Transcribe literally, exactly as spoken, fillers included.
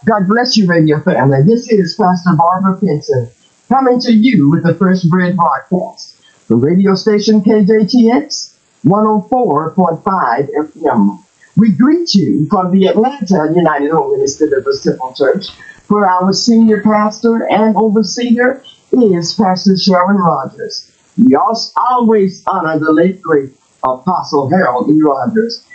God bless you, radio family. This is Pastor Barbara Pinson coming to you with the First Bread broadcast from radio station K J T X one oh four point five F M. We greet you from the Atlanta United Home Ministry Deliverance Temple Church, where our senior pastor and overseer is Pastor Sharon Rogers. We also always honor the late great Apostle Harold E. Rogers.